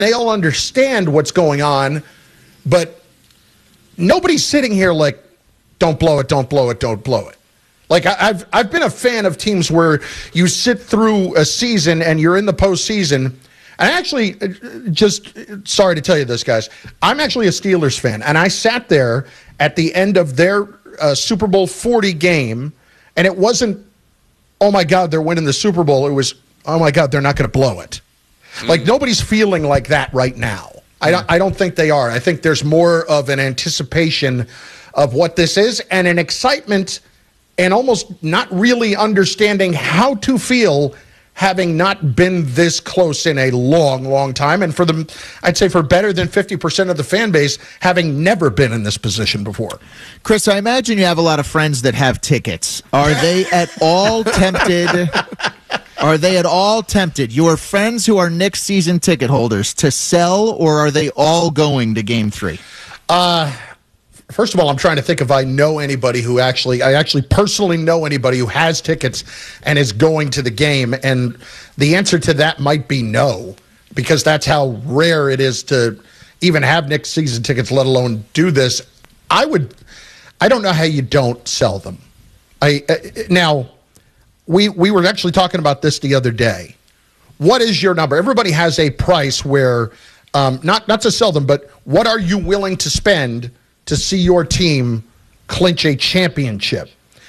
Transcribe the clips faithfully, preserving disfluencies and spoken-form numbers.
they all understand what's going on, but nobody's sitting here like, don't blow it, don't blow it, don't blow it. Like, I've I've been a fan of teams where you sit through a season and you're in the postseason. And actually, just sorry to tell you this, guys, I'm actually a Steelers fan. And I sat there at the end of their uh, Super Bowl forty game, and it wasn't, oh, my God, they're winning the Super Bowl. It was, oh, my God, they're not going to blow it. Mm. Like, nobody's feeling like that right now. I don't, I don't think they are. I think there's more of an anticipation of what this is and an excitement and almost not really understanding how to feel having not been this close in a long, long time. And for them, I'd say for better than fifty percent of the fan base, having never been in this position before. Chris, I imagine you have a lot of friends that have tickets. Are they at all tempted? Are they at all tempted, your friends who are Knicks season ticket holders, to sell, or are they all going to game three? Uh, first of all, I'm trying to think if I know anybody who actually, I actually personally know anybody who has tickets and is going to the game. And the answer to that might be no, because that's how rare it is to even have Knicks season tickets, let alone do this. I would, I don't know how you don't sell them. I uh, now, we we were actually talking about this the other day. What is your number? Everybody has a price where, um, not not to sell them, but what are you willing to spend to see your team clinch a championship?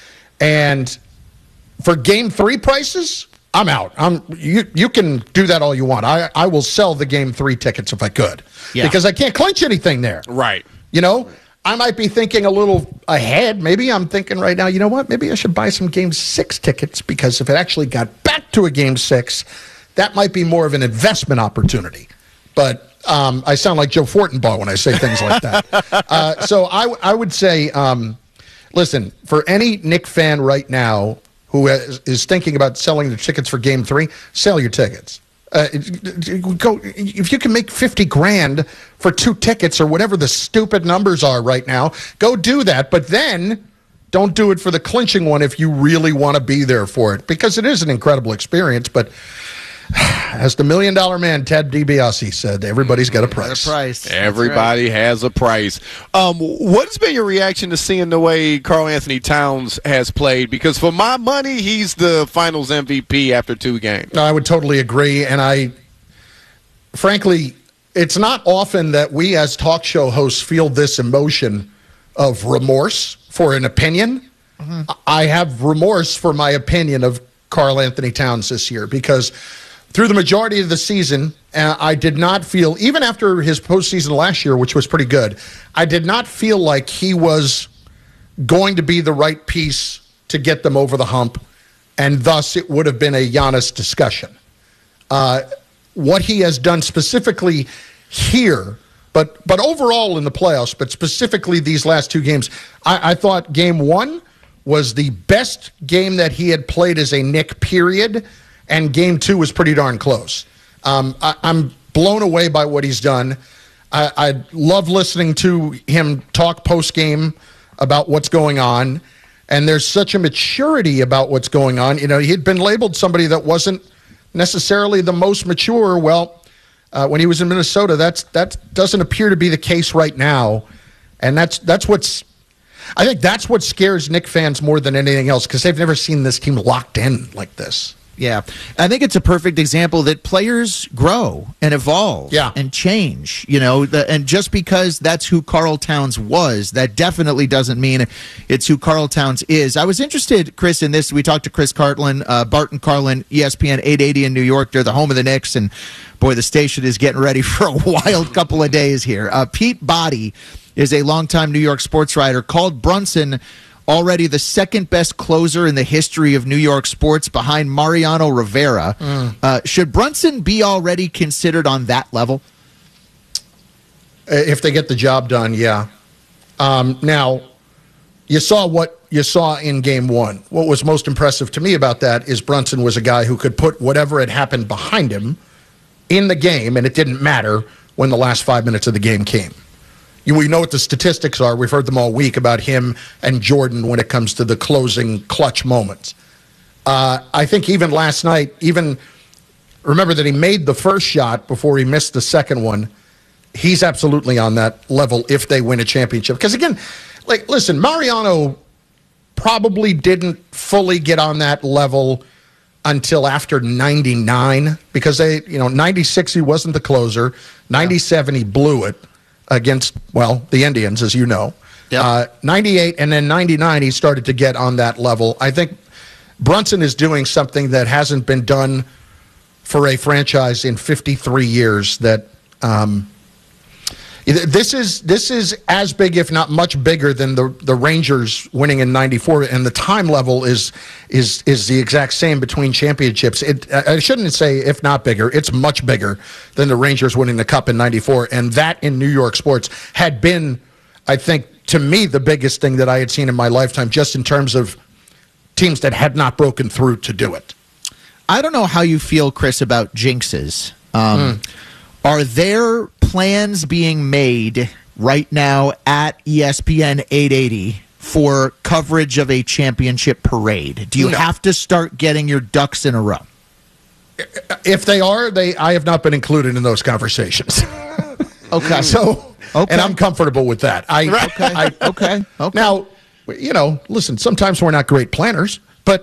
And for game three prices, I'm out. I'm you. You can do that all you want. I I will sell the game three tickets if I could, yeah. because I can't clinch anything there. Right. You know, I might be thinking a little ahead. Maybe I'm thinking right now, you know what? Maybe I should buy some game six tickets, because if it actually got back to a game six, that might be more of an investment opportunity. But um, I sound like Joe Fortenbaugh when I say things like that. uh, so I, I would say, um, listen, for any Knick fan right now who is, is thinking about selling the tickets for game three, sell your tickets. Uh, go if you can make fifty grand for two tickets or whatever the stupid numbers are right now, go do that. But then don't do it for the clinching one if you really want to be there for it, because it is an incredible experience. But as the Million Dollar Man Ted DiBiase said, everybody's got a price. A price. Everybody right. has a price. Um, what's been your reaction to seeing the way Karl Anthony Towns has played? Because for my money, he's the Finals M V P after two games. No, I would totally agree. And I, frankly, it's not often that we as talk show hosts feel this emotion of remorse for an opinion. Mm-hmm. I have remorse for my opinion of Karl Anthony Towns this year, because through the majority of the season, uh, I did not feel, even after his postseason last year, which was pretty good, I did not feel like he was going to be the right piece to get them over the hump, and thus it would have been a Giannis discussion. Uh, what he has done specifically here, but but overall in the playoffs, but specifically these last two games, I, I thought game one was the best game that he had played as a Knick, period. And game two was pretty darn close. Um, I, I'm blown away by what he's done. I, I love listening to him talk post-game about what's going on. And there's such a maturity about what's going on. You know, he'd been labeled somebody that wasn't necessarily the most mature. Well, uh, when he was in Minnesota, that's that doesn't appear to be the case right now. And that's that's what's I think that's what scares Knick fans more than anything else, because they've never seen this team locked in like this. Yeah, I think it's a perfect example that players grow and evolve yeah. and change, you know, the, and just because that's who Karl Towns was, that definitely doesn't mean it's who Karl Towns is. I was interested, Chris, in this. We talked to Chris Cartlin, uh, Barton Carlin, E S P N eight eighty in New York. They're the home of the Knicks, and boy, the station is getting ready for a wild couple of days here. Uh, Pete Body is a longtime New York sports writer, called Brunson already the second best closer in the history of New York sports, behind Mariano Rivera. Mm. Uh, should Brunson be already considered on that level? If they get the job done, yeah. Um, now, you saw what you saw in game one. What was most impressive to me about that is Brunson was a guy who could put whatever had happened behind him in the game, and it didn't matter when the last five minutes of the game came. You, we know what the statistics are. We've heard them all week about him and Jordan when it comes to the closing clutch moments. Uh, I think even last night, even remember that he made the first shot before he missed the second one. He's absolutely on that level if they win a championship. Because again, like, listen, Mariano probably didn't fully get on that level until after ninety-nine, because they, you know, ninety-six he wasn't the closer, ninety-seven he blew it against, well, the Indians, as you know. Yep. Uh, ninety-eight and then ninety-nine he started to get on that level. I think Brunson is doing something that hasn't been done for a franchise in fifty-three years. That um, this is this is as big, if not much bigger, than the the Rangers winning in ninety-four, and the time level is is is the exact same between championships. It, I shouldn't say if not bigger; it's much bigger than the Rangers winning the Cup in ninety-four, and that in New York sports had been, I think, to me, the biggest thing that I had seen in my lifetime, just in terms of teams that had not broken through to do it. I don't know how you feel, Chris, about jinxes. Um, mm. Are there plans being made right now at E S P N eight eighty for coverage of a championship parade? Do you no. have to start getting your ducks in a row? If they are, they I have not been included in those conversations. Okay. So... Okay. And I'm comfortable with that. I, okay. I, okay. Okay. Now, you know, listen, sometimes we're not great planners, but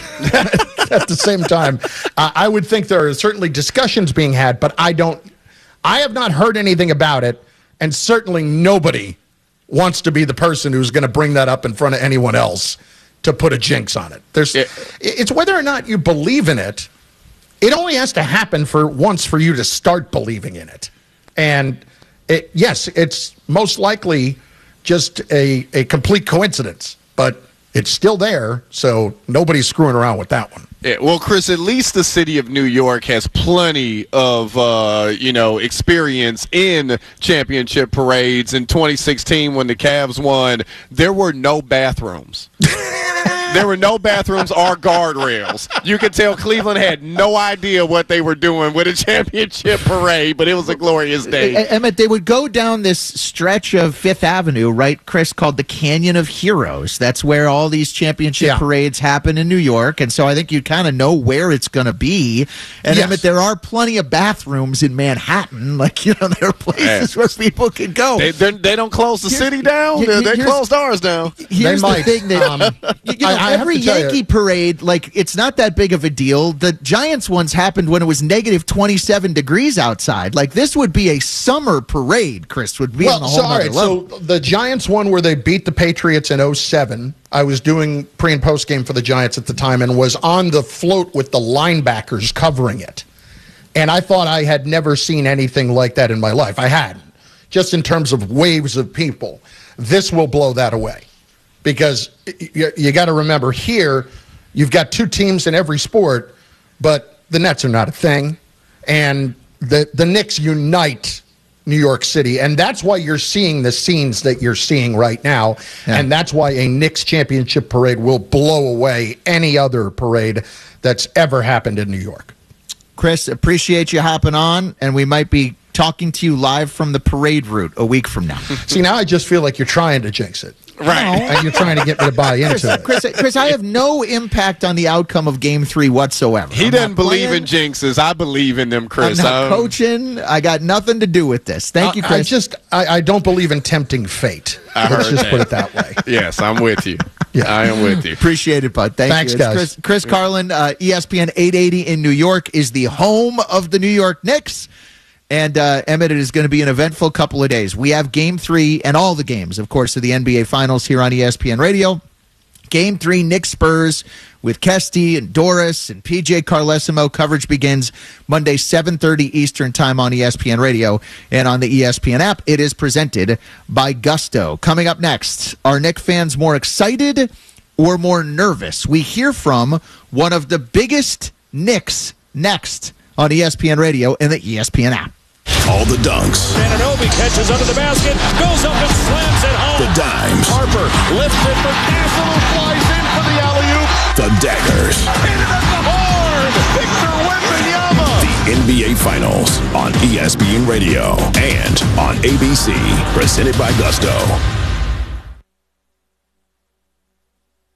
at the same time, uh, I would think there are certainly discussions being had, but I don't, I have not heard anything about it, and certainly nobody wants to be the person who's going to bring that up in front of anyone else to put a jinx on it. There's, yeah. It's whether or not you believe in it. It only has to happen for once for you to start believing in it. And It, yes, it's most likely just a, a complete coincidence, but it's still there, so nobody's screwing around with that one. Yeah, well, Chris, at least the city of New York has plenty of, uh, you know, experience in championship parades. In twenty sixteen, when the Cavs won, there were no bathrooms. There were no bathrooms or guardrails. You could tell Cleveland had no idea what they were doing with a championship parade, but it was a glorious day. Emmett, they would go down this stretch of Fifth Avenue, right, Chris, called the Canyon of Heroes. That's where all these championship yeah. parades happen in New York, and so I think you kind of know where it's going to be. And, yes. Emmett, there are plenty of bathrooms in Manhattan. Like, you know, there are places yeah. where people can go. They, they don't close the here's, city down. Here, they closed ours down. Here's they the might. thing that... Um, you know, I, I every Yankee parade, like, it's not that big of a deal. The Giants ones happened when it was negative twenty-seven degrees outside. Like, this would be a summer parade, Chris, would be well, on a whole so, other right, level. So the Giants one where they beat the Patriots in oh seven, I was doing pre- and post-game for the Giants at the time and was on the float with the linebackers covering it. And I thought I had never seen anything like that in my life. I hadn't. Just in terms of waves of people. This will blow that away. Because you, you got to remember, here, you've got two teams in every sport, but the Nets are not a thing. And the, the Knicks unite New York City. And that's why you're seeing the scenes that you're seeing right now. Yeah. And that's why a Knicks championship parade will blow away any other parade that's ever happened in New York. Chris, appreciate you hopping on, and we might be talking to you live from the parade route a week from now. See, now I just feel like you're trying to jinx it. Right. And you're trying to get me to buy into Chris, it. Chris, Chris, I have no impact on the outcome of game three whatsoever. He I'm doesn't believe playing. in jinxes. I believe in them, Chris. I'm not um, coaching. I got nothing to do with this. Thank you, Chris. I just, I, I don't believe in tempting fate. I Let's heard just that. put it that way. Yes, I'm with you. Yeah. I am with you. Appreciate it, bud. Thank Thanks, you. guys. Chris, Chris Carlin, uh, E S P N eight eighty in New York, is the home of the New York Knicks. And, uh, Emmett, it is going to be an eventful couple of days. We have game three and all the games, of course, of the N B A Finals here on E S P N Radio. Game three, Knicks Spurs with Kesty and Doris and P J Carlesimo. Coverage begins Monday, seven thirty Eastern Time on E S P N Radio and on the E S P N app. It is presented by Gusto. Coming up next, are Knicks fans more excited or more nervous? We hear from one of the biggest Knicks next on E S P N Radio and the E S P N app. All the dunks. Anunoby catches under the basket, goes up and slams it home. The dimes. Harper lifts it for Castle, who flies in for the alley-oop. The daggers. Hit it at the horn. Victor Wembanyama. The N B A Finals on E S P N Radio and on A B C. Presented by Gusto.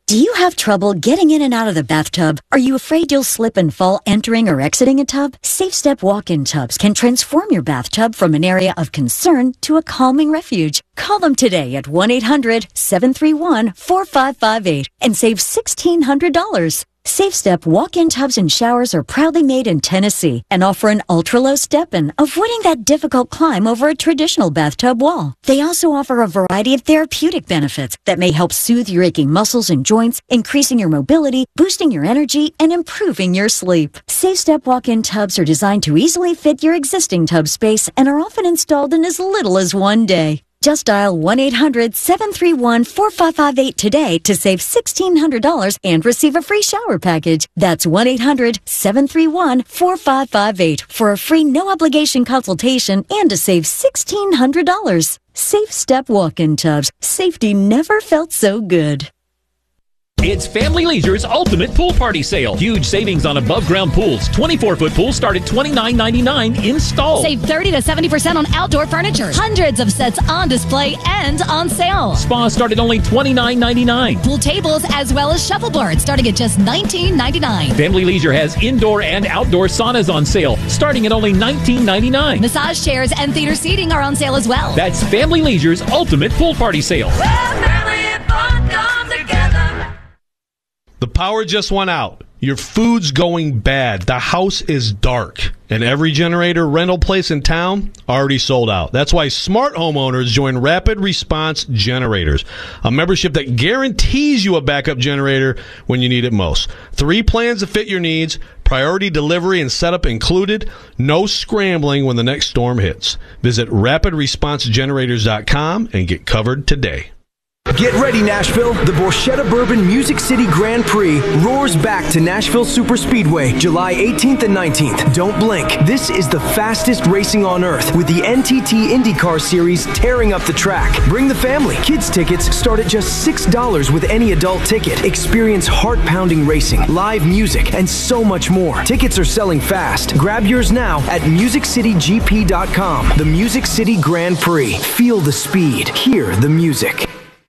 Do you have trouble getting in and out of the bathtub? Are you afraid you'll slip and fall entering or exiting a tub? Safe Step walk-in tubs can transform your bathtub from an area of concern to a calming refuge. Call them today at one eight hundred seven three one four five five eight and save sixteen hundred dollars. Safe Step walk-in tubs and showers are proudly made in Tennessee and offer an ultra-low step-in, avoiding that difficult climb over a traditional bathtub wall. They also offer a variety of therapeutic benefits that may help soothe your aching muscles and joints, increasing your mobility, boosting your energy, and improving your sleep. Safe Step walk-in tubs are designed to easily fit your existing tub space and are often installed in as little as one day. Just dial one eight hundred seven three one four five five eight today to save sixteen hundred dollars and receive a free shower package. That's one eight hundred seven three one four five five eight for a free no-obligation consultation and to save sixteen hundred dollars. Safe Step walk-in tubs. Safety never felt so good. It's Family Leisure's Ultimate Pool Party Sale. Huge savings on above-ground pools. twenty-four foot pools start at twenty-nine ninety-nine installed. Save thirty to seventy percent on outdoor furniture. Hundreds of sets on display and on sale. Spas start at only twenty-nine ninety-nine. Pool tables as well as shuffleboards starting at just nineteen ninety-nine. Family Leisure has indoor and outdoor saunas on sale starting at only nineteen ninety-nine. Massage chairs and theater seating are on sale as well. That's Family Leisure's Ultimate Pool Party Sale. Well, family and fun come together. The power just went out. Your food's going bad. The house is dark. And every generator rental place in town already sold out. That's why smart homeowners join Rapid Response Generators, a membership that guarantees you a backup generator when you need it most. Three plans to fit your needs, priority delivery and setup included, no scrambling when the next storm hits. Visit rapid response generators dot com and get covered today. Get ready, Nashville. The Borchetta Bourbon Music City Grand Prix roars back to Nashville Superspeedway July eighteenth and nineteenth. Don't blink. This is the fastest racing on earth with the N T T IndyCar Series tearing up the track. Bring the family. Kids tickets start at just six dollars with any adult ticket. Experience heart-pounding racing, live music, and so much more. Tickets are selling fast. Grab yours now at music city g p dot com. The Music City Grand Prix. Feel the speed. Hear the music.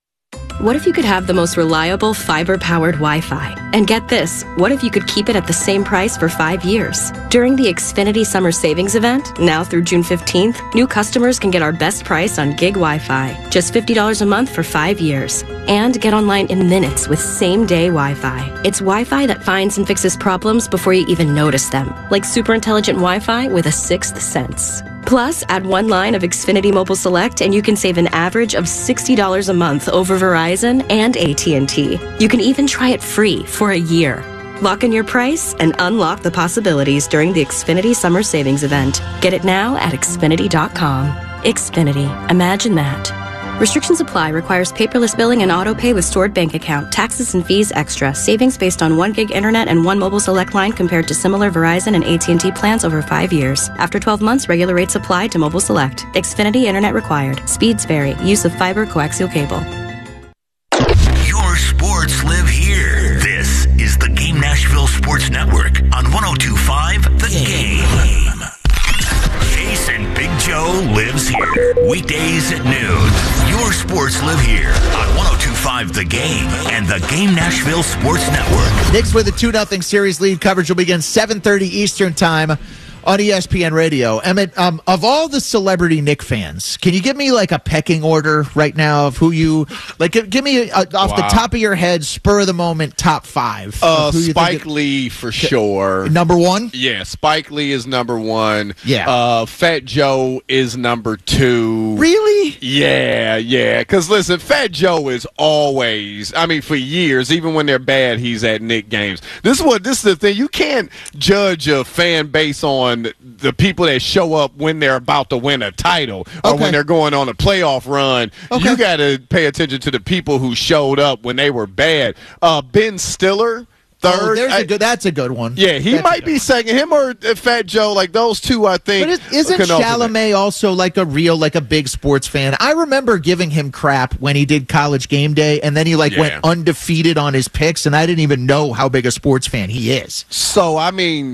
What if you could have the most reliable fiber-powered Wi-Fi? And get this, what if you could keep it at the same price for five years? During the Xfinity Summer Savings Event, now through June fifteenth, new customers can get our best price on gig Wi-Fi, just fifty dollars a month for five years. And get online in minutes with same-day Wi-Fi. It's Wi-Fi that finds and fixes problems before you even notice them, like super intelligent Wi-Fi with a sixth sense. Plus, add one line of Xfinity Mobile Select and you can save an average of sixty dollars a month over Verizon and A T and T. You can even try it free for a year. Lock in your price and unlock the possibilities during the Xfinity Summer Savings Event. Get it now at Xfinity dot com. Xfinity. Imagine that. Restrictions apply. Requires paperless billing and auto pay with stored bank account. Taxes and fees extra. Savings based on one gig internet and one mobile select line compared to similar Verizon and A T and T plans over five years. After twelve months, regular rates apply to mobile select. Xfinity internet required. Speeds vary. Use of fiber coaxial cable. Your sports live here. This is the Game Nashville Sports Network on one oh two point five The Game. Chase and Big Joe lives here. Weekdays at noon. Your sports live here on one oh two point five The Game and the Game Nashville Sports Network. Knicks with a two nothing series lead. Coverage will begin seven thirty Eastern Time on E S P N Radio. Emmett, um, of all the celebrity Knick fans, can you give me like a pecking order right now of who you like? Give, give me a, off wow. the top of your head, spur of the moment, top five. Uh, Spike Lee for sure. Number one. Yeah, Spike Lee is number one. Yeah. Uh, Fat Joe is number two. Really? Yeah, yeah. Because listen, Fat Joe is always. I mean, for years, even when they're bad, he's at Knick games. This is what. This is the thing. You can't judge a fan base on the people that show up when they're about to win a title or okay. when they're going on a playoff run. Okay. You got to pay attention to the people who showed up when they were bad. Uh, Ben Stiller, third. Oh, there's I, a good, that's a good one. Yeah, he that's might be second. Him or uh, Fat Joe, like those two, I think. But is, isn't Chalamet also like a real, like a big sports fan? I remember giving him crap when he did College Game Day, and then he like yeah. went undefeated on his picks, and I didn't even know how big a sports fan he is. So, I mean...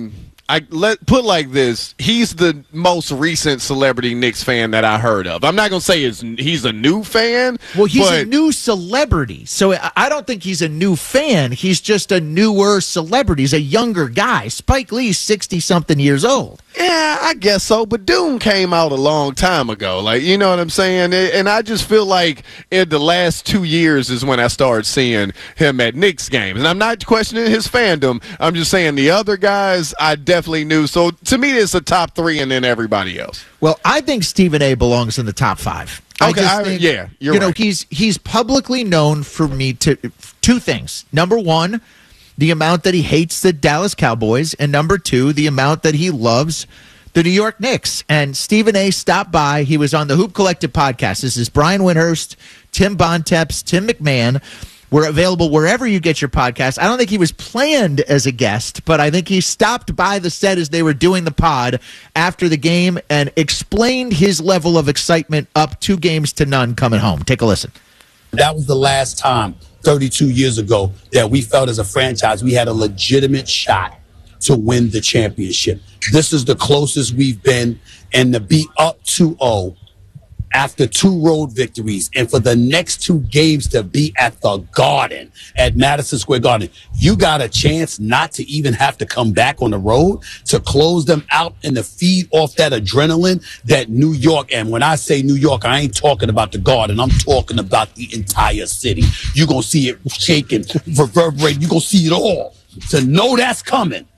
I let put like this. He's the most recent celebrity Knicks fan that I heard of. I'm not gonna say it's, he's a new fan. Well, he's but, a new celebrity, so I don't think he's a new fan. He's just a newer celebrity. He's a younger guy. Spike Lee's sixty something years old. Yeah, I guess so. But Doom came out a long time ago. Like, you know what I'm saying? And I just feel like in the last two years is when I started seeing him at Knicks games. And I'm not questioning his fandom. I'm just saying the other guys I definitely knew. So to me, it's a top three and then everybody else. Well, I think Stephen A. belongs in the top five. Okay, I just I, think, yeah, you're you right. know, he's he's publicly known for me to two things. Number one, the amount that he hates the Dallas Cowboys, and number two, the amount that he loves the New York Knicks. And Stephen A. stopped by. He was on the Hoop Collective podcast. This is Brian Windhurst, Tim Bontemps, Tim McMahon. We're available wherever you get your podcast. I don't think he was planned as a guest, but I think he stopped by the set as they were doing the pod after the game and explained his level of excitement up two games to none coming home. Take a listen. That was the last time thirty-two years ago that we felt as a franchise we had a legitimate shot to win the championship. This is the closest we've been, and to be up two oh after two road victories, and for the next two games to be at the Garden, at Madison Square Garden, you got a chance not to even have to come back on the road to close them out and to feed off that adrenaline that New York, and when I say New York, I ain't talking about the Garden, I'm talking about the entire city. You're going to see it shaking, reverberating, you're going to see it all. To know that's coming,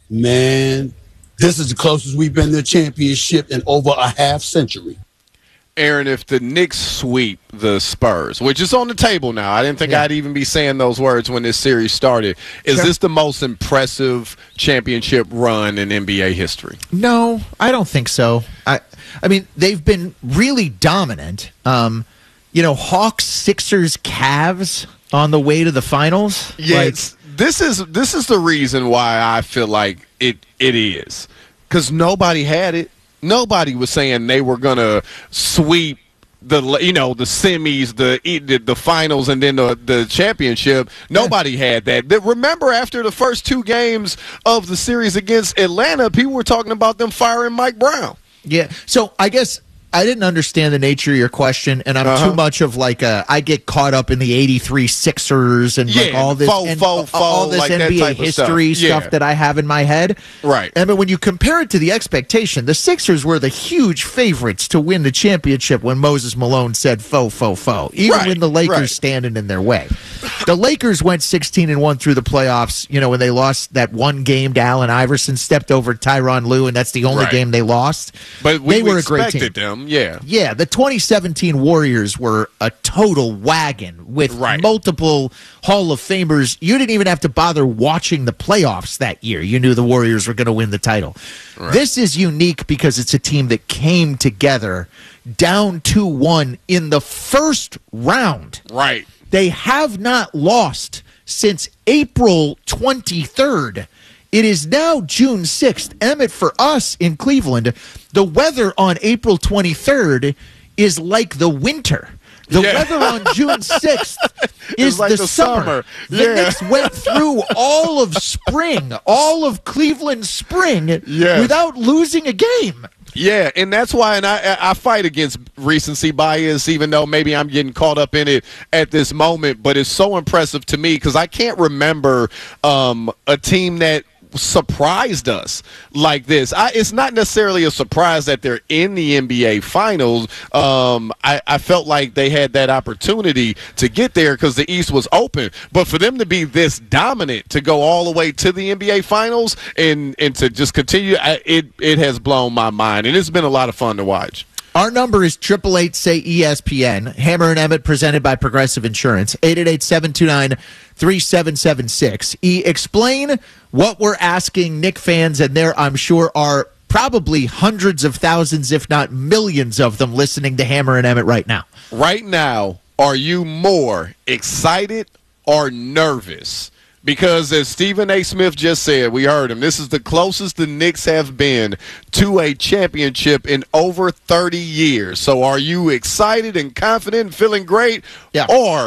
man, this is the closest we've been to a championship in over a half century. Aaron, if the Knicks sweep the Spurs, which is on the table now, I didn't think Yeah. I'd even be saying those words when this series started. Is Sure. this the most impressive championship run in N B A history? No, I don't think so. I, I mean, they've been really dominant. Um, you know, Hawks, Sixers, Cavs on the way to the finals. Yeah, Like, it's, this is this is the reason why I feel like it it is, because nobody had it. Nobody was saying they were gonna sweep the you know the semis, the the, the finals, and then the, the championship. Nobody had that. That- Remember, after the first two games of the series against Atlanta, people were talking about them firing Mike Brown. Yeah. So I guess I didn't understand the nature of your question, and I'm Uh-huh. too much of like a, I get caught up in the eighty-three Sixers and like Yeah, all this, faux, and, faux, all faux, this like that N B A type of history stuff. Yeah. stuff that I have in my head. Right. I mean, when you compare it to the expectation, the Sixers were the huge favorites to win the championship when Moses Malone said faux, faux, faux, even Right, when the Lakers right. standing in their way. The Lakers went sixteen and one through the playoffs, you know, when they lost that one game to Allen Iverson, stepped over Tyronn Lue, and that's the only Right. game they lost. But we they were a great team. expected them, yeah. Yeah, the twenty seventeen Warriors were a total wagon with Right. multiple Hall of Famers. You didn't even have to bother watching the playoffs that year. You knew the Warriors were going to win the title. Right. This is unique because it's a team that came together down two one in the first round. Right. They have not lost since April twenty-third. It is now June sixth. Emmett, for us in Cleveland, the weather on April twenty-third is like the winter. The Yeah. weather on June sixth is like the, the summer. summer. The Yeah. Knicks went through all of spring, all of Cleveland spring, Yes. without losing a game. Yeah, and that's why, and I I fight against recency bias, even though maybe I'm getting caught up in it at this moment. But it's so impressive to me because I can't remember um, a team that surprised us like this. I, it's not necessarily a surprise that they're in the N B A Finals. Um, I, I felt like they had that opportunity to get there because the East was open. But for them to be this dominant, to go all the way to the N B A Finals and, and to just continue, I, it, it has blown my mind. And it's been a lot of fun to watch. Our number is eight eight eight, say E S P N. Hammer and Emmett presented by Progressive Insurance. eight eight eight, seven two nine, three seven seven six. E, explain what we're asking Knick fans, and there I'm sure are probably hundreds of thousands, if not millions of them listening to Hammer and Emmett right now. Right now, are you more excited or nervous? Because as Stephen A. Smith just said, we heard him, this is the closest the Knicks have been to a championship in over thirty years. So are you excited and confident and feeling great? Yeah. Or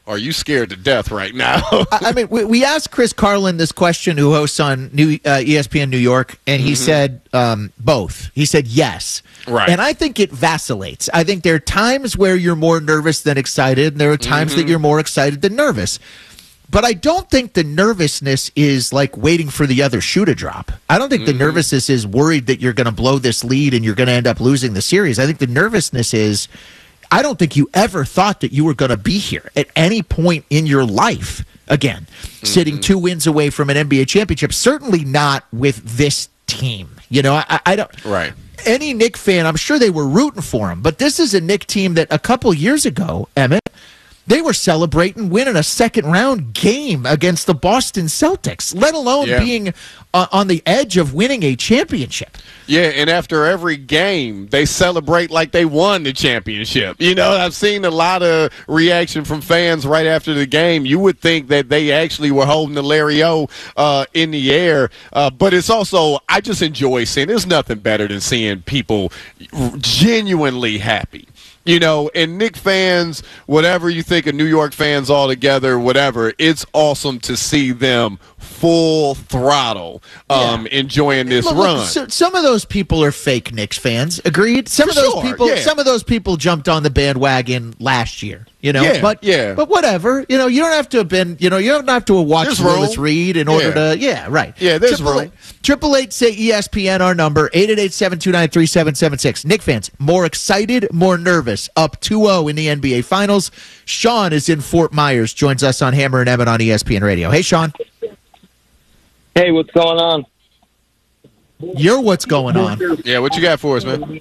are you scared to death right now? I mean, we, we asked Chris Carlin this question, who hosts on New, uh, E S P N New York, and he mm-hmm. said um, both. He said yes. Right. And I think it vacillates. I think there are times where you're more nervous than excited, and there are times mm-hmm. that you're more excited than nervous. But I don't think the nervousness is like waiting for the other shoe to drop. I don't think mm-hmm. the nervousness is worried that you're going to blow this lead and you're going to end up losing the series. I think the nervousness is, I don't think you ever thought that you were going to be here at any point in your life again, mm-hmm. sitting two wins away from an N B A championship. Certainly not with this team. You know, I, I don't. Right. Any Knick fan, I'm sure they were rooting for him, but this is a Knick team that a couple years ago, Emmett, they were celebrating winning a second-round game against the Boston Celtics, let alone yeah. being uh, on the edge of winning a championship. Yeah, and after every game, they celebrate like they won the championship. You know, I've seen a lot of reaction from fans right after the game. You would think that they actually were holding the Larry O uh, in the air. Uh, but it's also, I just enjoy seeing, there's nothing better than seeing people genuinely happy. You know, and Knick fans, whatever you think of New York fans altogether, whatever, it's awesome to see them full throttle um, yeah. enjoying this look, run. Look, so, some of those people are fake Knicks fans. Agreed. Some For of those sure, people, yeah. some of those people jumped on the bandwagon last year. You know, yeah, but yeah. but whatever. You know, you don't have to have been. You know, you don't have to have watched Willis Reed in order yeah. to. Yeah, right. Yeah, there's Triple room. Triple eight say E S P N our number eight eight eight seven two nine three seven seven six. Knick fans more excited, more nervous. Up two oh in the N B A Finals. Sean is in Fort Myers. Joins us on Hammer and Emmett on E S P N Radio. Hey, Sean. Hey, what's going on? You're what's going on. Yeah, what you got for us, man?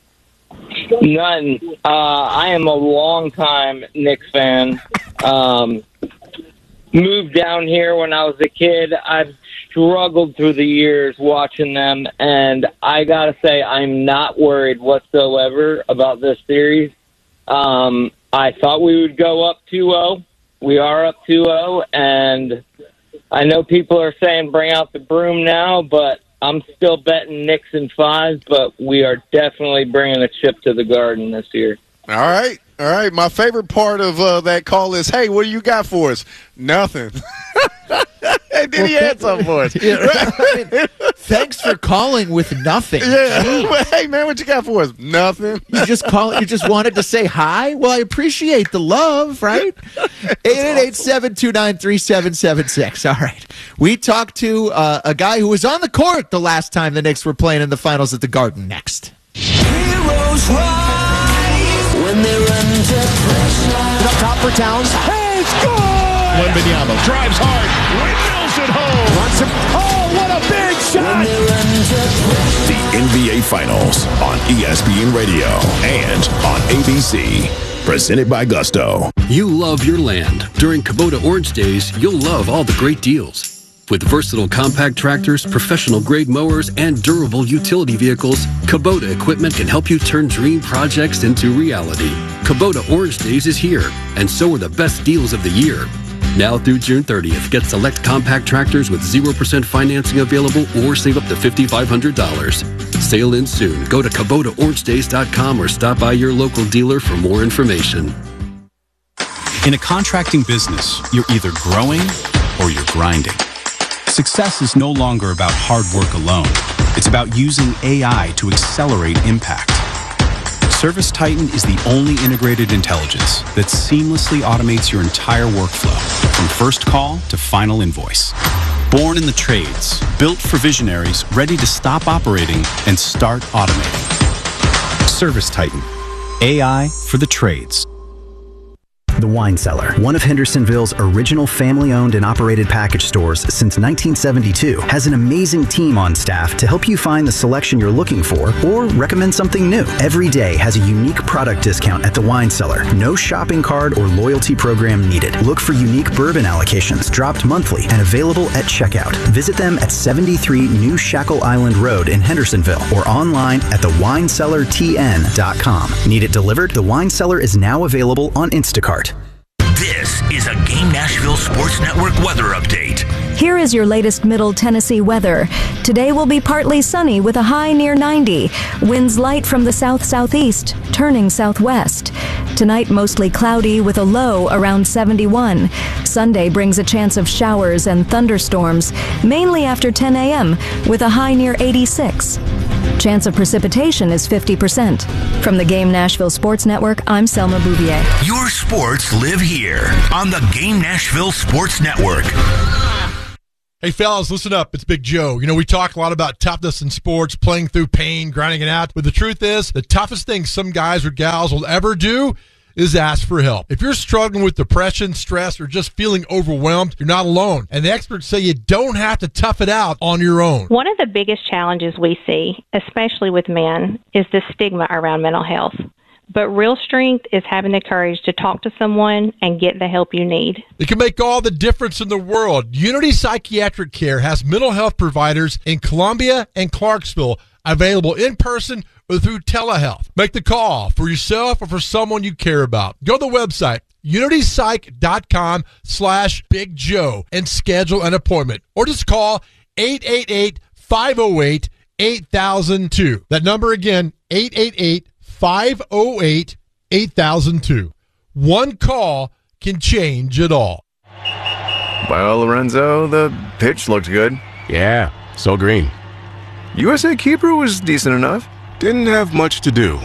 None. Uh, I am a long-time Knicks fan. Um, moved down here when I was a kid. I've struggled through the years watching them, and I got to say I'm not worried whatsoever about this series. Um, I thought we would go up two oh. We are up two oh, and I know people are saying bring out the broom now, but I'm still betting Knicks in five, but we are definitely bringing a chip to the Garden this year. All right. All right. My favorite part of uh, that call is, hey, what do you got for us? Nothing. And then well, he had something for us. Yeah, I mean, thanks for calling with nothing. Yeah. Well, hey, man, what you got for us? Nothing. You just call. You just wanted to say hi? Well, I appreciate the love, right? eight eight eight seven two nine three seven seven six. All right. We talked to uh, a guy who was on the court the last time the Knicks were playing in the finals at the Garden next. Heroes rise when they're under pressure. Up top for Towns. Hey, score! Wembanyama drives hard, windmills it home. Runs him. Oh, what a big shot! The N B A Finals on E S P N Radio and on A B C. Presented by Gusto. You love your land. During Kubota Orange Days, you'll love all the great deals. With versatile compact tractors, professional-grade mowers, and durable utility vehicles, Kubota equipment can help you turn dream projects into reality. Kubota Orange Days is here, and so are the best deals of the year. Now through June thirtieth, get select compact tractors with zero percent financing available or save up to five thousand five hundred dollars. Sale ends soon. Go to Kubota Orange Days dot com or stop by your local dealer for more information. In a contracting business, you're either growing or you're grinding. Success is no longer about hard work alone. It's about using A I to accelerate impact. ServiceTitan is the only integrated intelligence that seamlessly automates your entire workflow, from first call to final invoice. Born in the trades, built for visionaries ready to stop operating and start automating. ServiceTitan, A I for the trades. The Wine Cellar, one of Hendersonville's original family-owned and operated package stores since nineteen seventy-two, has an amazing team on staff to help you find the selection you're looking for or recommend something new. Every day has a unique product discount at The Wine Cellar. No shopping card or loyalty program needed. Look for unique bourbon allocations dropped monthly and available at checkout. Visit them at seventy-three New Shackle Island Road in Hendersonville or online at the wine cellar t n dot com. Need it delivered? The Wine Cellar is now available on Instacart. This is a Game Nashville Sports Network weather update. Here is your latest Middle Tennessee weather. Today will be partly sunny with a high near ninety. Winds light from the south-southeast, turning southwest. Tonight, mostly cloudy with a low around seventy-one. Sunday brings a chance of showers and thunderstorms, mainly after ten a.m., with a high near eighty-six. Chance of precipitation is fifty percent. From the Game Nashville Sports Network, I'm Selma Bouvier. Your sports live here on the Game Nashville Sports Network. Hey, fellas, listen up. It's Big Joe. You know, we talk a lot about toughness in sports, playing through pain, grinding it out. But the truth is, the toughest thing some guys or gals will ever do is ask for help. If you're struggling with depression, stress, or just feeling overwhelmed, you're not alone. And the experts say you don't have to tough it out on your own. One of the biggest challenges we see, especially with men, is the stigma around mental health. But real strength is having the courage to talk to someone and get the help you need. It can make all the difference in the world. Unity Psychiatric Care has mental health providers in Columbia and Clarksville available in person or through telehealth. Make the call for yourself or for someone you care about. Go to the website, unitypsych.com slash Big Joe and schedule an appointment. Or just call eight eight eight, five oh eight, eight thousand two. That number again, eight eight eight, five oh eight, eight thousand two. One call can change it all. Well, Lorenzo, the pitch looked good. Yeah, so green. U S A Keeper was decent enough. Didn't have much to do.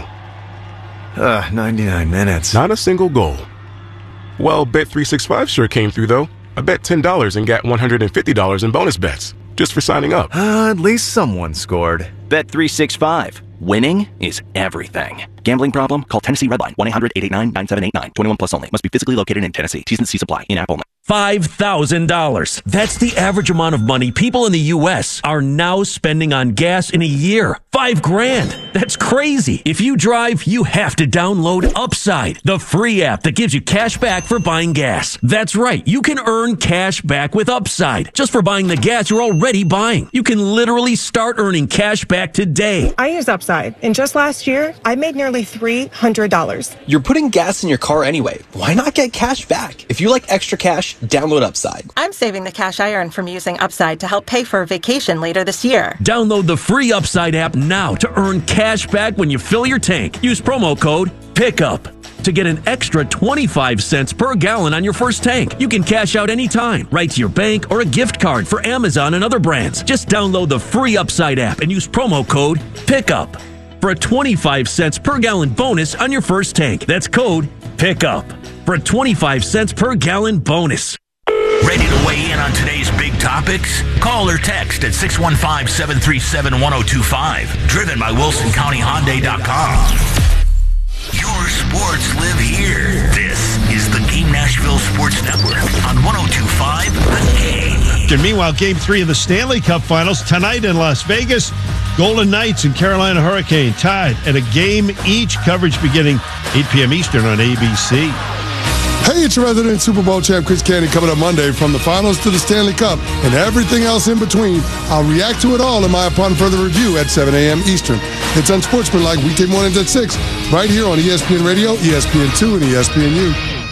Uh, ninety-nine minutes. Not a single goal. Well, Bet three sixty-five sure came through, though. I bet ten dollars and got one hundred fifty dollars in bonus bets just for signing up. Uh, at least someone scored. Bet three sixty-five. Winning is everything. Gambling problem? Call Tennessee Redline. one eight hundred, eight eight nine, nine seven eight nine. twenty-one plus only. Must be physically located in Tennessee. T's and C's apply. In-app only. five thousand dollars. That's the average amount of money people in the U S are now spending on gas in a year. Five grand. That's crazy. If you drive, you have to download Upside, the free app that gives you cash back for buying gas. That's right. You can earn cash back with Upside just for buying the gas you're already buying. You can literally start earning cash back today. I use Upside, and just last year, I made nearly three hundred dollars. You're putting gas in your car anyway. Why not get cash back? If you like extra cash, download Upside. I'm saving the cash I earn from using Upside to help pay for a vacation later this year. Download the free Upside app now to earn cash back when you fill your tank. Use promo code PICKUP to get an extra twenty-five cents per gallon on your first tank. You can cash out anytime, right to your bank or a gift card for Amazon and other brands. Just download the free Upside app and use promo code PICKUP for a twenty-five cents per gallon bonus on your first tank. That's code PICKUP for a twenty-five cents per gallon bonus. Ready to weigh in on today's big topics? Call or text at six one five, seven three seven, one oh two five. Driven by Wilson County Hyundai dot com. Your sports live here. This is the Game Nashville Sports Network on one oh two five The Game. And meanwhile, Game three of the Stanley Cup Finals tonight in Las Vegas. Golden Knights and Carolina Hurricane tied at a game each. Coverage beginning eight p.m. Eastern on A B C. Hey, it's your resident Super Bowl champ, Chris Candy, coming up Monday from the finals to the Stanley Cup and everything else in between. I'll react to it all in my Upon Further Review at seven a.m. Eastern. It's Unsportsmanlike weekday mornings at six, right here on E S P N Radio, E S P N two, and E S P N U.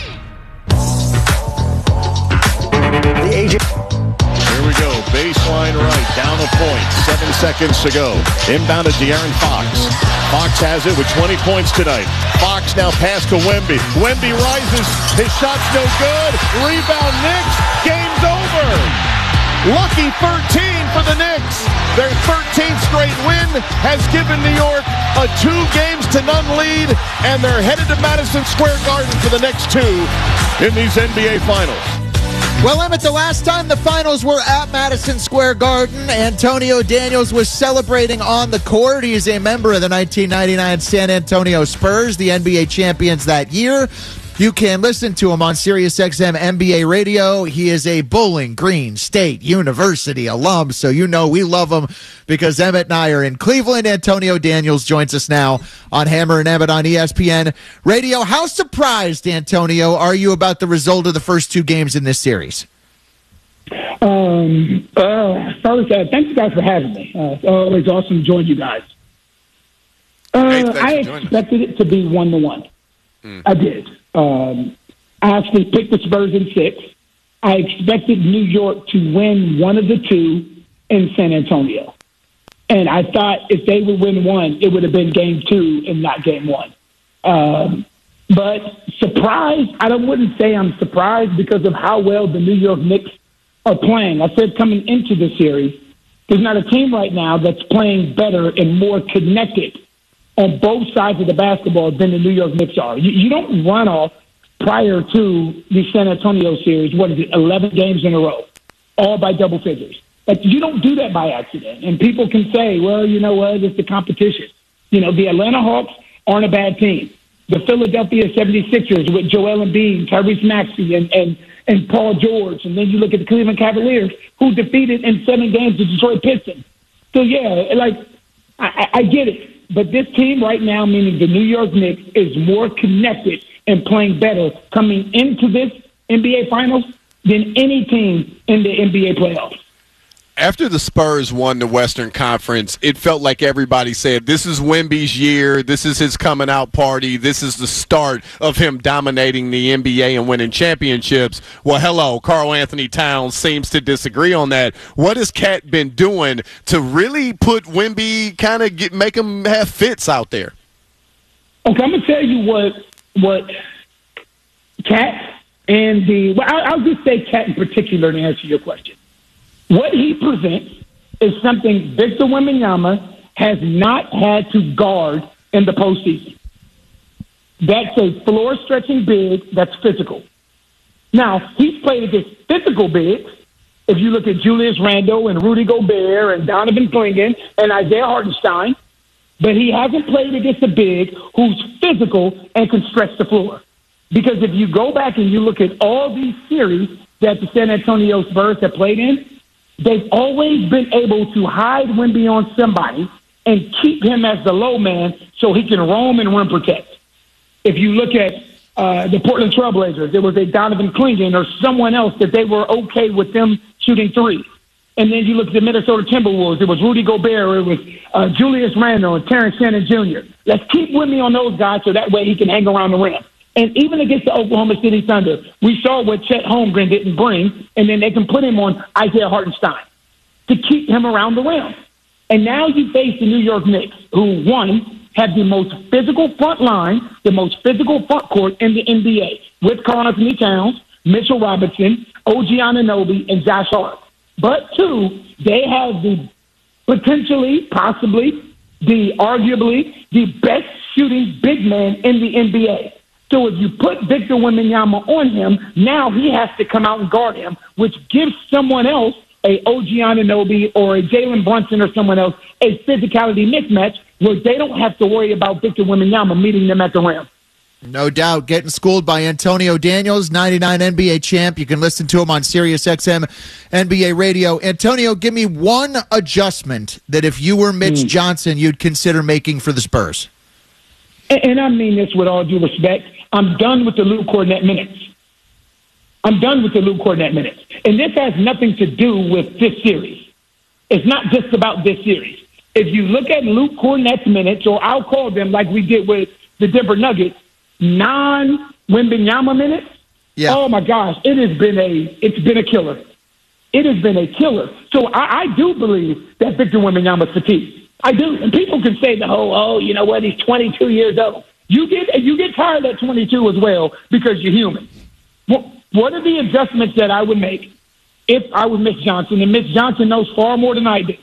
The A J. Here we go. Baseline right. Down a point. Seven seconds to go. Inbound to De'Aaron Fox. Fox has it with twenty points tonight. Fox now pass to Wemby. Wemby rises. His shot's no good. Rebound Knicks. Game's over. Lucky thirteen for the Knicks. Their thirteenth straight win has given New York a two games to none lead, and they're headed to Madison Square Garden for the next two in these N B A Finals. Well, Emmett, the last time the finals were at Madison Square Garden, Antonio Daniels was celebrating on the court. He is a member of the nineteen ninety-nine San Antonio Spurs, the N B A champions that year. You can listen to him on SiriusXM N B A Radio. He is a Bowling Green State University alum, so you know we love him because Emmett and I are in Cleveland. Antonio Daniels joins us now on Hammer and Emmett on E S P N Radio. How surprised, Antonio, are you about the result of the first two games in this series? Um, uh, first, uh, thanks you guys for having me. Uh, it's always awesome to join you guys. Uh, hey, I expected it to be one to one. I did. Um, I actually picked the Spurs in six. I expected New York to win one of the two in San Antonio. And I thought if they would win one, it would have been game two and not game one. Um, But surprised, I don't wouldn't say I'm surprised because of how well the New York Knicks are playing. I said coming into the series, there's not a team right now that's playing better and more connected on both sides of the basketball than the New York Knicks are. You, you don't run off prior to the San Antonio series, what is it, eleven games in a row, all by double figures. Like, you don't do that by accident. And people can say, well, you know what, it's the competition. You know, the Atlanta Hawks aren't a bad team. The Philadelphia seventy-sixers with Joel Embiid, Tyrese Maxey, and, and, and Paul George. And then you look at the Cleveland Cavaliers, who defeated in seven games the Detroit Pistons. So, yeah, like, I, I get it. But this team right now, meaning the New York Knicks, is more connected and playing better coming into this N B A Finals than any team in the N B A playoffs. After the Spurs won the Western Conference, it felt like everybody said, this is Wemby's year, this is his coming out party, this is the start of him dominating the N B A and winning championships. Well, hello, Karl Anthony Towns seems to disagree on that. What has Cat been doing to really put Wemby, kind of get make him have fits out there? Okay, I'm going to tell you what what Cat and the well, – I'll just say Cat in particular to answer your question. What he presents is something Victor Wembanyama has not had to guard in the postseason. That's a floor-stretching big that's physical. Now, he's played against physical bigs. If you look at Julius Randle and Rudy Gobert and Donovan Clingan and Isaiah Hartenstein, but he hasn't played against a big who's physical and can stretch the floor. Because if you go back and you look at all these series that the San Antonio Spurs have played in, they've always been able to hide Wemby on somebody and keep him as the low man so he can roam and rim protect. If you look at uh, the Portland Trailblazers, there was a Donovan Clingan or someone else that they were okay with them shooting three. And then you look at the Minnesota Timberwolves, it was Rudy Gobert, it was uh, Julius Randle and Terrence Shannon Junior Let's keep Wemby on those guys so that way he can hang around the rim. And even against the Oklahoma City Thunder, we saw what Chet Holmgren didn't bring, and then they can put him on Isaiah Hartenstein to keep him around the rim. And now you face the New York Knicks, who, one, have the most physical front line, the most physical front court in the N B A, with Karl Anthony Towns, Mitchell Robinson, O G Anunoby, and Josh Hart. But, two, they have the potentially, possibly, the arguably, the best shooting big man in the N B A. So if you put Victor Wembanyama on him, now he has to come out and guard him, which gives someone else, a O G Anunoby or a Jalen Brunson or someone else, a physicality mismatch where they don't have to worry about Victor Wembanyama meeting them at the rim. No doubt. Getting schooled by Antonio Daniels, ninety-nine N B A champ. You can listen to him on Sirius X M N B A Radio. Antonio, give me one adjustment that if you were Mitch mm. Johnson, you'd consider making for the Spurs. And, and I mean this with all due respect. I'm done with the Luke Kornet minutes. I'm done with the Luke Kornet minutes. And this has nothing to do with this series. It's not just about this series. If you look at Luke Kornet's minutes, or I'll call them like we did with the Denver Nuggets, non-Wembanyama minutes, yeah. Oh my gosh, it has been a it's been a killer. It has been a killer. So I, I do believe that Victor Wembanyama's fatigued. I do. And people can say the whole, oh, you know what, he's twenty-two years old. You get you get tired at twenty-two as well because you're human. What, what are the adjustments that I would make if I was Mitch Johnson? And Mitch Johnson knows far more than I do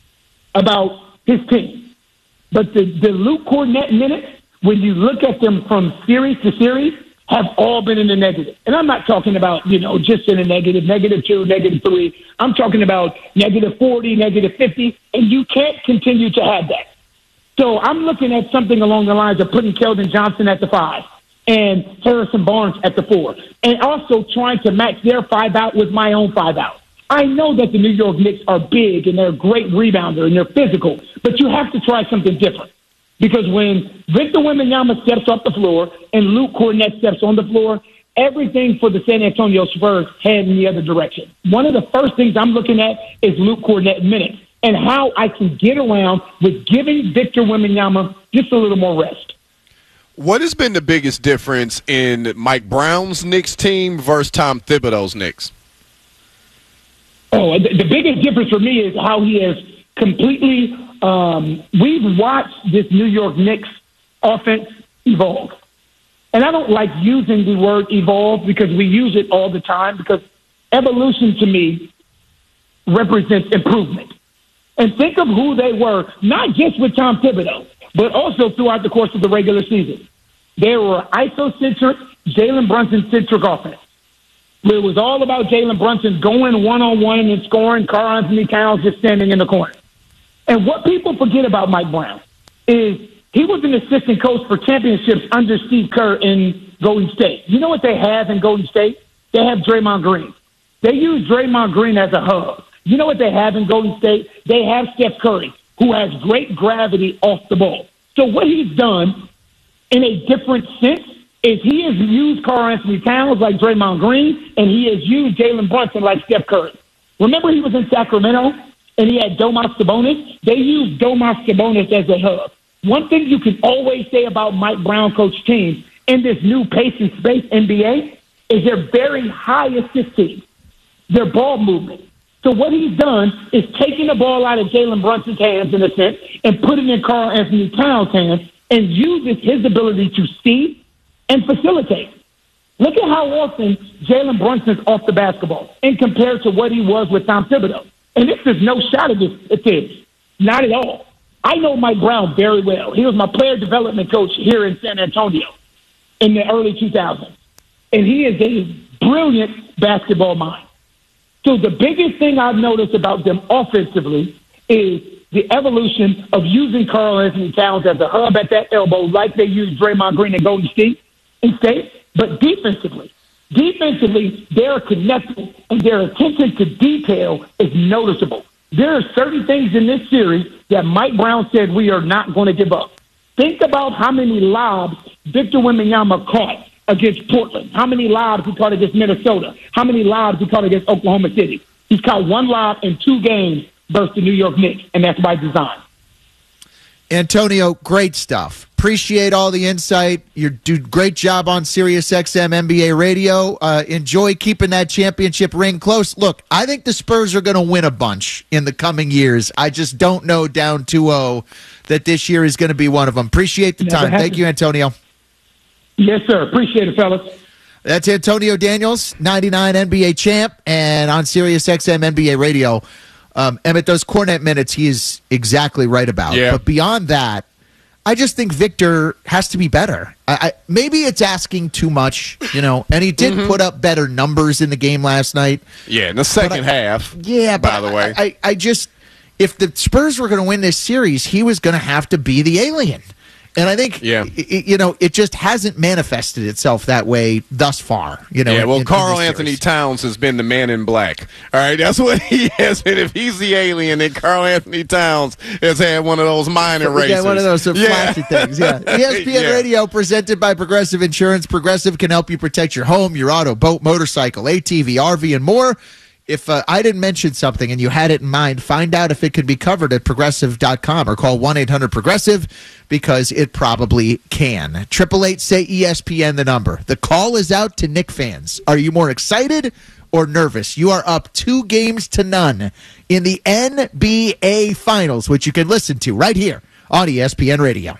about his team. But the, the Luke Kornet minutes, when you look at them from series to series, have all been in the negative. And I'm not talking about, you know, just in a negative, negative two, negative three. I'm talking about negative forty, negative fifty, and you can't continue to have that. So I'm looking at something along the lines of putting Keldon Johnson at the five and Harrison Barnes at the four, and also trying to match their five out with my own five out. I know that the New York Knicks are big and they're a great rebounder and they're physical, but you have to try something different. Because when Victor Wembanyama steps off the floor and Luke Kornet steps on the floor, everything for the San Antonio Spurs head in the other direction. One of the first things I'm looking at is Luke Kornet minutes and how I can get around with giving Victor Wembanyama just a little more rest. What has been the biggest difference in Mike Brown's Knicks team versus Tom Thibodeau's Knicks? Oh, the, the biggest difference for me is how he has completely um, – we've watched this New York Knicks offense evolve. And I don't like using the word evolve because we use it all the time, because evolution to me represents improvement. And think of who they were, not just with Tom Thibodeau, but also throughout the course of the regular season. They were isocentric, Jalen Brunson-centric offense. It was all about Jalen Brunson going one-on-one and scoring, Karl Anthony Towns just standing in the corner. And what people forget about Mike Brown is he was an assistant coach for championships under Steve Kerr in Golden State. You know what they have in Golden State? They have Draymond Green. They use Draymond Green as a hub. You know what they have in Golden State? They have Steph Curry, who has great gravity off the ball. So what he's done in a different sense is he has used Karl Anthony Towns like Draymond Green, and he has used Jalen Brunson like Steph Curry. Remember he was in Sacramento, and he had Domas Sabonis? They used Domas Sabonis as a hub. One thing you can always say about Mike Brown coach teams in this new pace and space N B A is they're very high assist teams. Their ball movement. So what he's done is taking the ball out of Jalen Brunson's hands, in a sense, and put it in Karl Anthony Towns' hands, and uses his ability to see and facilitate. Look at how often Jalen Brunson's off the basketball and compared to what he was with Tom Thibodeau. And this is no shot at this, at this. Not at all. I know Mike Brown very well. He was my player development coach here in San Antonio in the early two thousands. And he is a brilliant basketball mind. So the biggest thing I've noticed about them offensively is the evolution of using Karl Anthony Towns as a hub at that elbow like they used Draymond Green and Golden State, State. But defensively, defensively, they're connected and their attention to detail is noticeable. There are certain things in this series that Mike Brown said we are not going to give up. Think about how many lobs Victor Wembanyama caught against Portland, how many lobs he caught against Minnesota, how many lobs he caught against Oklahoma City. He's caught one lob in two games versus the New York Knicks, and that's by design. Antonio, great stuff. Appreciate all the insight. You do a great job on Sirius X M N B A Radio. Uh, enjoy keeping that championship ring close. Look, I think the Spurs are going to win a bunch in the coming years. I just don't know down two oh that this year is going to be one of them. Appreciate the time. Thank you, Antonio. Yes, sir. Appreciate it, fellas. That's Antonio Daniels, ninety-nine N B A champ, and on Sirius X M N B A Radio. Um, Emmett, those Cornet minutes, he is exactly right about. Yeah. But beyond that, I just think Victor has to be better. I, I, maybe it's asking too much, you know, and he did mm-hmm. put up better numbers in the game last night. Yeah, in the second I, half. Yeah, by but the way. I, I, I just, if the Spurs were going to win this series, he was going to have to be the alien. And I think, yeah. it, you know, it just hasn't manifested itself that way thus far. You know, yeah, well, in, Karl in Anthony series. Towns has been the man in black. All right, that's what he has been. If he's the alien, then Karl Anthony Towns has had one of those minor races. Yeah, one of those yeah. flashy things. Yeah. E S P N yeah. Radio, presented by Progressive Insurance. Progressive can help you protect your home, your auto, boat, motorcycle, A T V, R V, and more. If uh, I didn't mention something and you had it in mind, find out if it could be covered at progressive dot com or call one eight hundred progressive because it probably can. eight eight eight say E S P N, the number. The call is out to Knick fans. Are you more excited or nervous? You are up two games to none in the N B A Finals, which you can listen to right here on E S P N Radio.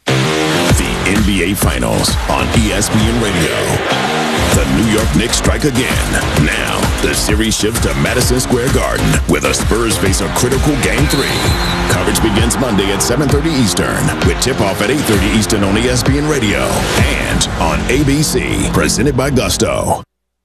The N B A Finals on E S P N Radio. The New York Knicks strike again. Now, the series shifts to Madison Square Garden, where the Spurs face a critical Game three. Coverage begins Monday at seven thirty Eastern, with tip-off at eight thirty Eastern on E S P N Radio and on A B C, presented by Gusto.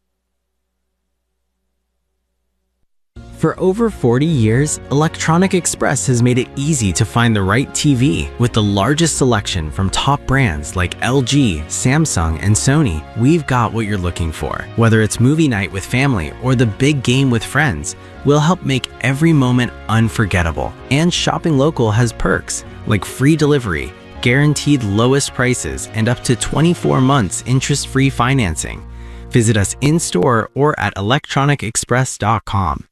For over forty years, Electronic Express has made it easy to find the right T V. With the largest selection from top brands like L G, Samsung, and Sony, we've got what you're looking for. Whether it's movie night with family or the big game with friends, we'll help make every moment unforgettable. And shopping local has perks like free delivery, guaranteed lowest prices, and up to twenty-four months interest-free financing. Visit us in-store or at electronic express dot com.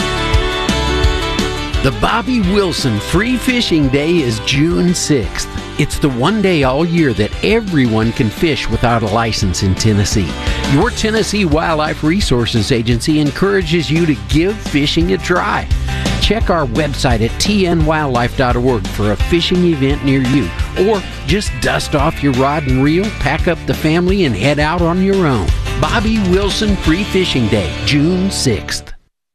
The Bobby Wilson Free Fishing Day is June sixth. It's the one day all year that everyone can fish without a license in Tennessee. Your Tennessee Wildlife Resources Agency encourages you to give fishing a try. Check our website at t n wildlife dot org for a fishing event near you. Or just dust off your rod and reel, pack up the family, and head out on your own. Bobby Wilson Free Fishing Day, June sixth.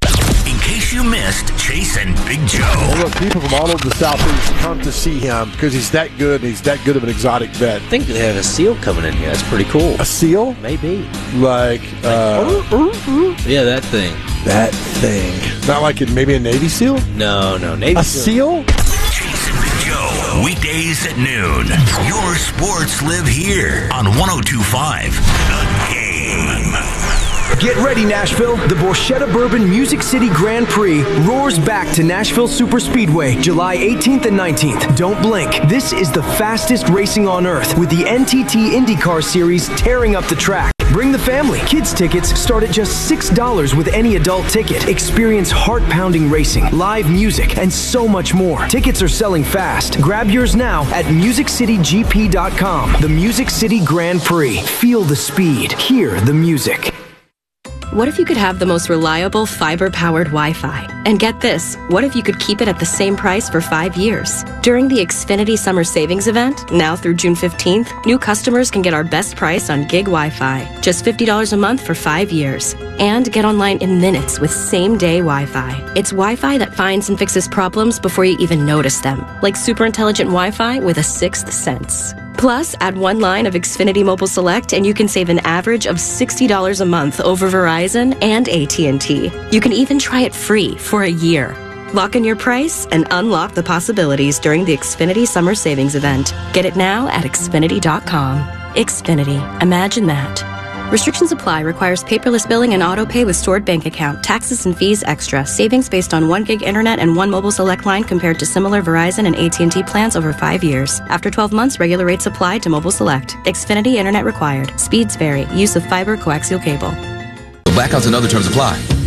In case you missed Chase and Big Joe. Well, look, people from all over the Southeast come to see him because he's that good and he's that good of an exotic vet. I think they have a seal coming in here. That's pretty cool. A seal? Maybe. Like, uh, yeah, that thing. That thing. Not like in maybe a Navy SEAL? No, no. Navy a SEAL. seal? Chase and Big Joe. Weekdays at noon. Your sports live here on one oh two point five The Game. Get ready, Nashville. The Borchetta Bourbon Music City Grand Prix roars back to Nashville Superspeedway July eighteenth and nineteenth. Don't blink. This is the fastest racing on earth with the N T T IndyCar Series tearing up the track. Bring the family. Kids tickets start at just six dollars with any adult ticket. Experience heart-pounding racing, live music, and so much more. Tickets are selling fast. Grab yours now at music city g p dot com. The Music City Grand Prix. Feel the speed. Hear the music. What if you could have the most reliable fiber-powered Wi-Fi? And get this, what if you could keep it at the same price for five years? During the Xfinity Summer Savings Event, now through June fifteenth, new customers can get our best price on gig Wi-Fi, just fifty dollars a month for five years. And get online in minutes with same-day Wi-Fi. It's Wi-Fi that finds and fixes problems before you even notice them, like super intelligent Wi-Fi with a sixth sense. Plus, add one line of Xfinity Mobile Select and you can save an average of sixty dollars a month over Verizon and A T and T. You can even try it free for a year. Lock in your price and unlock the possibilities during the Xfinity Summer Savings Event. Get it now at Xfinity dot com. Xfinity. Imagine that. Restrictions apply. Requires paperless billing and auto pay with stored bank account. Taxes and fees extra. Savings based on one gig internet and one mobile select line compared to similar Verizon and A T and T plans over five years. After twelve months, regular rates apply to mobile select. Xfinity internet required. Speeds vary. Use of fiber coaxial cable. Blackouts and other terms apply.